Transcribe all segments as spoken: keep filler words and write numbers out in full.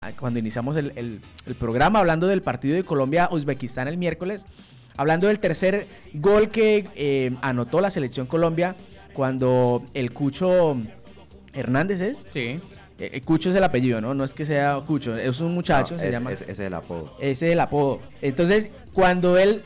cuando iniciamos el, el, el programa, hablando del partido de Colombia-Uzbekistán el miércoles, hablando del tercer gol que eh, anotó la selección Colombia cuando el Cucho Hernández es. Sí. Eh, Cucho es el apellido, ¿no? No es que sea Cucho, es un muchacho, no, se es, llama. Es, ese es el apodo. Ese es el apodo. Entonces, cuando él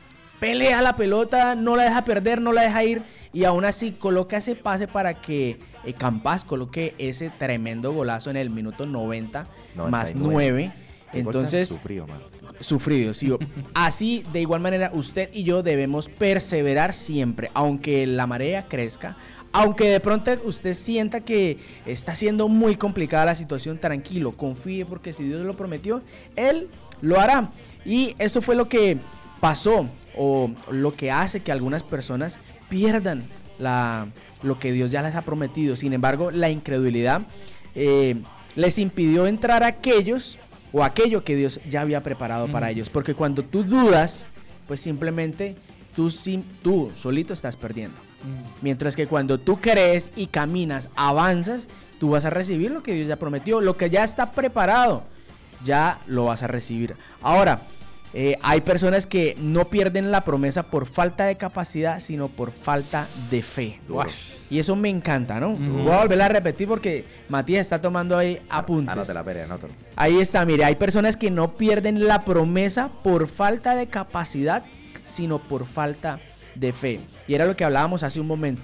pelea la pelota, no la deja perder, no la deja ir, y aún así coloca ese pase para que eh, Campas coloque ese tremendo golazo en el minuto noventa más nueve. Entonces, sufrido, man. Sufrido, sí. Así, de igual manera, usted y yo debemos perseverar siempre, aunque la marea crezca, aunque de pronto usted sienta que está siendo muy complicada la situación, tranquilo, confíe, porque si Dios lo prometió, Él lo hará. Y esto fue lo que pasó, o lo que hace que algunas personas pierdan la, lo que Dios ya les ha prometido. Sin embargo, la incredulidad eh, les impidió entrar a aquellos o aquello que Dios ya había preparado mm. para ellos. Porque cuando tú dudas, pues simplemente tú, tú solito estás perdiendo. Mm. Mientras que cuando tú crees y caminas, avanzas, tú vas a recibir lo que Dios ya prometió. Lo que ya está preparado, ya lo vas a recibir. Ahora, Eh, hay personas que no pierden la promesa por falta de capacidad, sino por falta de fe. Wow. Y eso me encanta, ¿no? Uh-huh. Voy a volver a repetir porque Matías está tomando ahí apuntes. Anótela, Pere, anótalo. Ahí está, mire, hay personas que no pierden la promesa por falta de capacidad, sino por falta de fe. Y era lo que hablábamos hace un momento.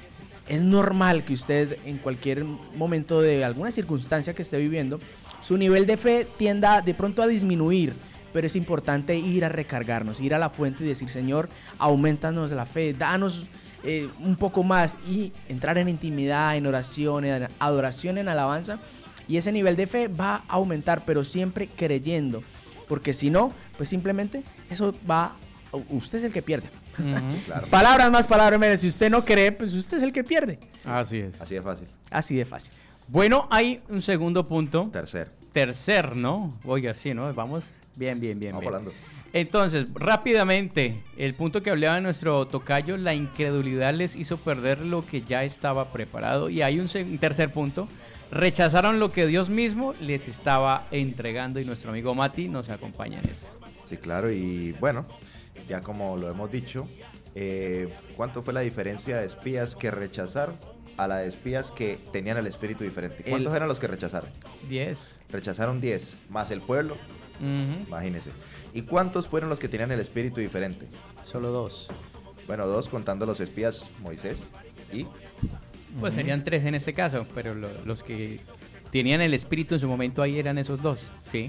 Es normal que usted en cualquier momento de alguna circunstancia que esté viviendo, su nivel de fe tienda de pronto a disminuir. Pero es importante ir a recargarnos, ir a la fuente y decir, Señor, aumentanos la fe, danos eh, un poco más, y entrar en intimidad, en oración, en adoración, en alabanza, y ese nivel de fe va a aumentar, pero siempre creyendo, porque si no, pues simplemente eso va, usted es el que pierde. Uh-huh. Claro. Palabras más, palabras menos. Si usted no cree, pues usted es el que pierde. Así es. Así de fácil. Así de fácil. Bueno, hay un segundo punto. Tercer. Tercer, ¿no? Oiga, sí, ¿no? Vamos bien, bien, bien. Vamos bien. volando. Entonces, rápidamente, el punto que hablaba nuestro tocayo, la incredulidad les hizo perder lo que ya estaba preparado. Y hay un, un tercer punto, rechazaron lo que Dios mismo les estaba entregando, y nuestro amigo Mati nos acompaña en esto. Sí, claro, y bueno, ya como lo hemos dicho, eh, ¿cuánto fue la diferencia de espías que rechazaron a la de espías que tenían el espíritu diferente? ¿Cuántos el... eran los que rechazaron? Diez. Rechazaron diez, más el pueblo, uh-huh. Imagínense. ¿Y cuántos fueron los que tenían el espíritu diferente? Solo dos. Bueno, dos contando los espías, Moisés y... Pues uh-huh. serían tres en este caso, pero lo, los que tenían el espíritu en su momento ahí eran esos dos, ¿sí?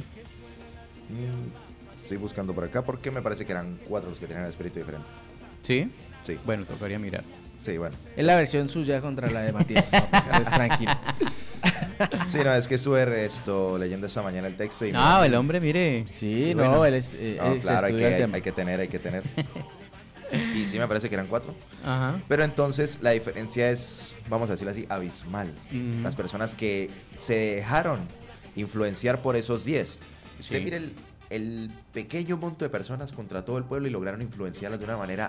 Mm, estoy buscando por acá porque me parece que eran cuatro los que tenían el espíritu diferente. ¿Sí? Sí. Bueno, tocaría mirar. Sí, bueno. Es la versión suya contra la de Matías. Entonces, tranquilo. Sí, no, es que estuve esto, leyendo esta mañana el texto y... Ah, no, el hombre, mire. Sí, bueno. no, él es, eh, no, él claro, hay que, hay, hay que tener, hay que tener. Y sí, me parece que eran cuatro. Ajá. Pero entonces la diferencia es, vamos a decirlo así, abismal. Uh-huh. Las personas que se dejaron influenciar por esos diez. Usted sí. mire el, el pequeño monto de personas contra todo el pueblo y lograron influenciarlas de una manera...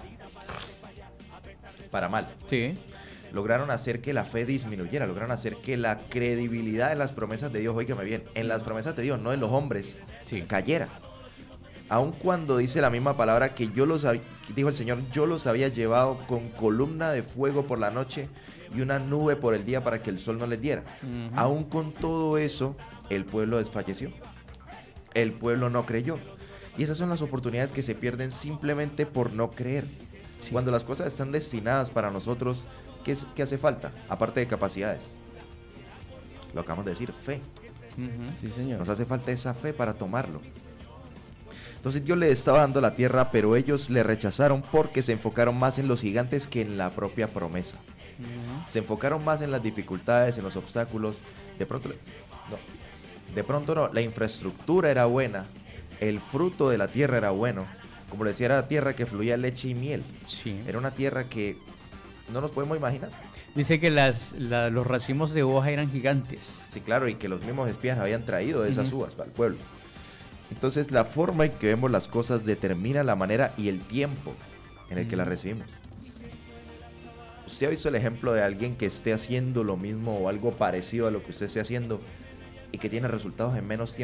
para mal. Sí. Lograron hacer que la fe disminuyera, lograron hacer que la credibilidad en las promesas de Dios, óigame bien, en las promesas de Dios, no en los hombres, sí. cayera. Aun cuando dice la misma palabra que yo los había, dijo el Señor, yo los había llevado con columna de fuego por la noche y una nube por el día para que el sol no les diera. Uh-huh. Aun con todo eso, el pueblo desfalleció. El pueblo no creyó. Y esas son las oportunidades que se pierden simplemente por no creer. Sí. Cuando las cosas están destinadas para nosotros, ¿qué, es, ¿qué hace falta? Aparte de capacidades. Lo acabamos de decir, fe. Uh-huh. Sí, señor. Nos hace falta esa fe para tomarlo. Entonces Dios le estaba dando la tierra, pero ellos le rechazaron porque se enfocaron más en los gigantes que en la propia promesa. Uh-huh. Se enfocaron más en las dificultades, en los obstáculos. De pronto, no, de pronto no, la infraestructura era buena, el fruto de la tierra era bueno. Como le decía, era la tierra que fluía leche y miel. Sí. Era una tierra que no nos podemos imaginar. Dice que las, la, los racimos de hoja eran gigantes. Sí, claro, y que los mismos espías habían traído de esas uh-huh. uvas para el pueblo. Entonces, la forma en que vemos las cosas determina la manera y el tiempo en el uh-huh. que las recibimos. ¿Usted ha visto el ejemplo de alguien que esté haciendo lo mismo o algo parecido a lo que usted esté haciendo y que tiene resultados en menos tiempo